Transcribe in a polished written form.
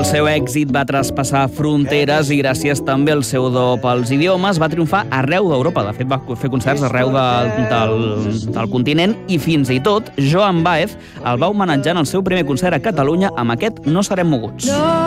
El seu èxit va traspassar fronteres i gràcies també al seu do pels idiomes va triomfar arreu d'Europa. De fet, va fer concerts arreu del continent i fins i tot Joan Baez el va homenatjar en el seu primer concert a Catalunya amb aquest No serem moguts.